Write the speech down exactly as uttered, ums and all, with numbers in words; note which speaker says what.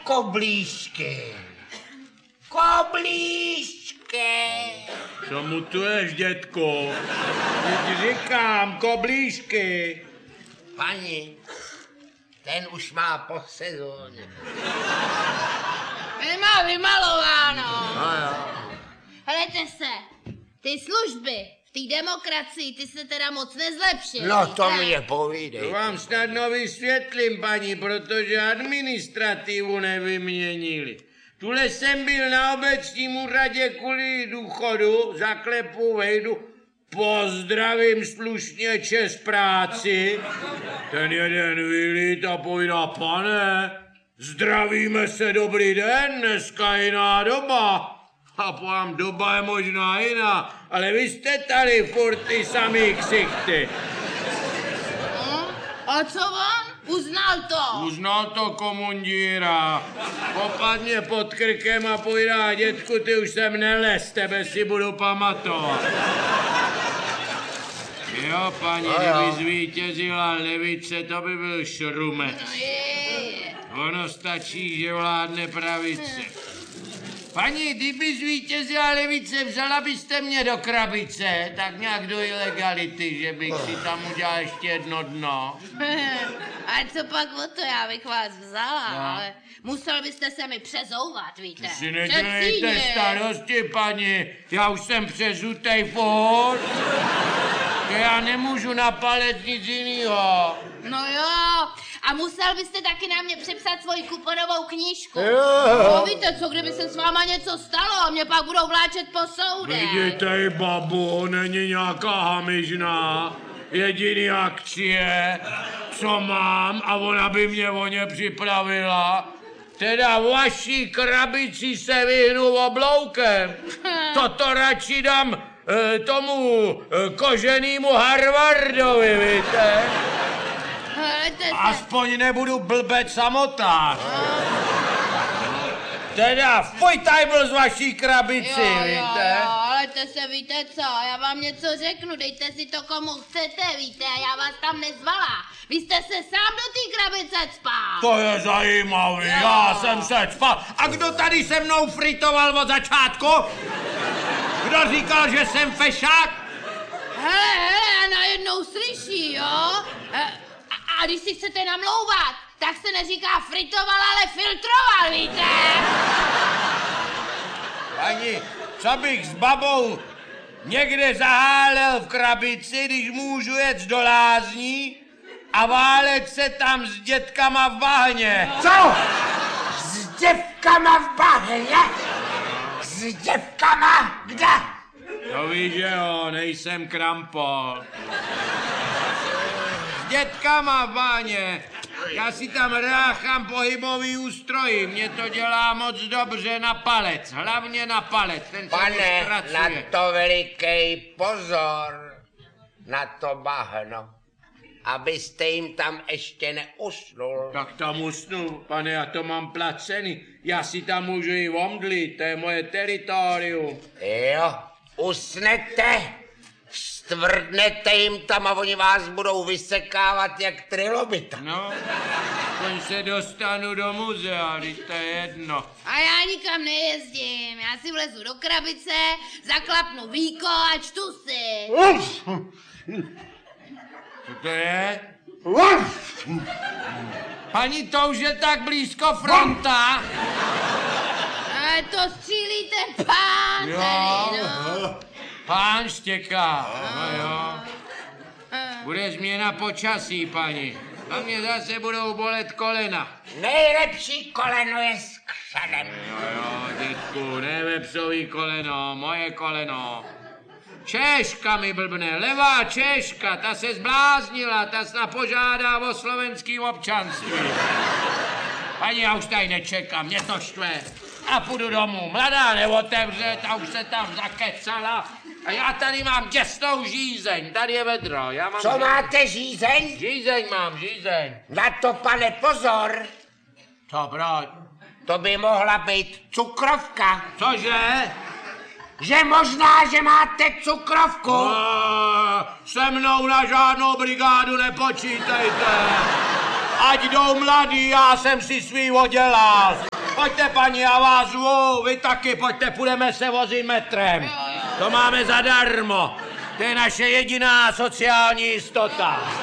Speaker 1: koblížky. Koblížky.
Speaker 2: Co mu tu ješ, dětko? Teď říkám, koblížky.
Speaker 1: Paní, ten už má po sezóně.
Speaker 3: Nemá vymalováno.
Speaker 1: No jo.
Speaker 3: Helejte se, ty služby v té demokracii, ty se teda moc nezlepšily.
Speaker 1: No to
Speaker 3: ne?
Speaker 1: mě povídej.
Speaker 2: To vám snadno vysvětlím, paní, protože administrativu nevyměnili. Tule jsem byl na obecním úřadě kvůli důchodu, zaklepu, vejdu, pozdravím slušně čes práci. Ten jeden vylít a povídá, pane, zdravíme se, dobrý den, dneska jiná doba. A povám, doba je možná jiná, ale vy jste tady furt ty samý ksichty.
Speaker 3: No, a co on? Uznal to.
Speaker 2: Uznal to komundíra. Popadně pod krkem a povídá, dětku, ty už sem nelez, tebe si budu pamatovat. Jo, paní,
Speaker 1: no,
Speaker 2: kdyby zvítězila levice, to by byl šrumec.
Speaker 3: No je.
Speaker 2: Ono stačí, že vládne pravice. Paní, kdyby zvítězila levice, vzala byste mě do krabice, tak nějak do ilegality, že bych si tam udělal ještě jedno dno.
Speaker 3: A co pak o to, já bych vás vzala,
Speaker 2: no.
Speaker 3: ale musel byste se mi přezouvat, víte.
Speaker 2: Si nedělejte starosti, paní, já už jsem přezutej furt. To já nemůžu na palec nic jinýho.
Speaker 3: No jo, a musel byste taky na mě přepsat svoji kuponovou knížku.
Speaker 1: Jo.
Speaker 3: No víte co, kdyby se s váma něco stalo a mě pak budou vláčet po soudech.
Speaker 2: Vidíte, babu, není nějaká hamižná. Jediný akcie, co mám, a ona by mě o ně připravila. Teda vaší krabici se vyhnu obloukem. Toto radši dám e, tomu e, koženýmu Harvardovi, víte? Aspoň nebudu blbec samotář. Teda fuj tady byl z vaší krabici,
Speaker 3: jo, jo,
Speaker 2: víte?
Speaker 3: Jo, ale to se víte co, já vám něco řeknu, dejte si to komu chcete, víte, já vás tam nezvala. Vy jste se sám do té krabice cpal.
Speaker 2: To je zajímavý, jo. Já jsem se cpal. A kdo tady se mnou fritoval od začátku? Kdo říkal, že jsem fešák?
Speaker 3: Hele, hele, a najednou slyší, jo? A, a když si chcete namlouvat, tak se neříká fritoval, ale filtroval, víte?
Speaker 2: Paní, co bych s babou někde zahálel v krabici, když můžu jet do lázní a válet se tam s dětkama v bahně?
Speaker 1: Co? S děvkama v bahně? S děvkama? Kde?
Speaker 2: To víš, že jo, nejsem krampol. S dětkama v bahně. Já si tam ráchám pohybový ústrojí, mě to dělá moc dobře na palec, hlavně na palec, ten se
Speaker 1: Pane,
Speaker 2: zkracuje.
Speaker 1: na to velikej pozor, na to bahno, abyste jim tam ještě neusnul.
Speaker 2: Tak tam usnu, pane, já to mám placený, já si tam můžu i omdlit, to je moje teritorium.
Speaker 1: Jo, usnete, stvrdnete jim tam a oni vás budou vysekávat jak trilobita.
Speaker 2: No, aspoň se dostanu do muzea, když to je jedno.
Speaker 3: A já nikam nejezdím, já si vlezu do krabice, zaklapnu víko a čtu si.
Speaker 2: Co to je? Paní, to už je tak blízko fronta.
Speaker 3: A to střílí ten pán
Speaker 2: Jo,
Speaker 3: tady, no.
Speaker 2: pán štěká, no jo. Bude změna počasí, paní. A mě zase budou bolet kolena.
Speaker 1: Nejlepší koleno je s křadem.
Speaker 2: Jo, jo, dětku, ne vepsový koleno, moje koleno. Češka mi blbne, levá Češka, ta se zbláznila, ta se požádá o slovenským občanství. Paní, já už tady nečekám, mě to štve. A půjdu domů, mladá neotevře, ta už se tam zakecala. A já tady mám těsnou žízeň, tady je vedro. Já mám
Speaker 1: Co
Speaker 2: ží...
Speaker 1: máte, žízeň?
Speaker 2: Žízeň mám, žízeň.
Speaker 1: Na to, pane, pozor.
Speaker 2: Co, proč?
Speaker 1: To by mohla být cukrovka.
Speaker 2: Cože?
Speaker 1: Že možná, že máte cukrovku.
Speaker 2: No, se mnou na žádnou brigádu nepočítejte. Ať jdou mladí, já jsem si svý odělal. pojďte, paní, já vás zvu, vy taky, pojďte, půjdeme se vozit metrem. To máme zadarmo. To je naše jediná sociální jistota.